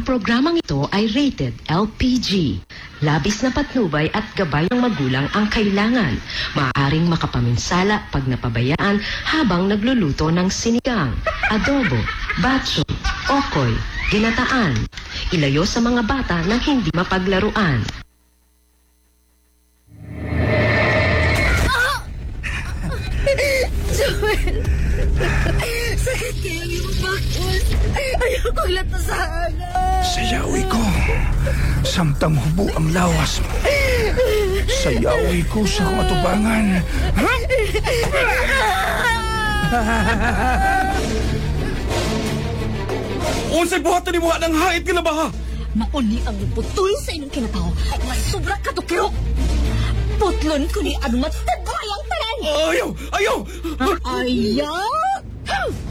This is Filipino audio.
programang ito ay rated LPG. Labis na patnubay at gabay ng magulang ang kailangan. Maaaring makapaminsala pag napabayaan habang nagluluto ng sinigang, adobo, batso, okoy, ginataan. Ilayo sa mga bata nang hindi mapaglaruan. Joel! Sakit kayo yung bakos! Ayoko latasahan! Sayawi ko. Samtang hubo ang lawas mo. Sayawi ko sa matubangan. Unsay buhatan ni muha ng hait ka na ba? Mauni ang putol sa inyong kinataw. Mas sobra katukiro. Putlon ko ni ano matagay ang tanan. Ayaw! Ayaw! Ayaw!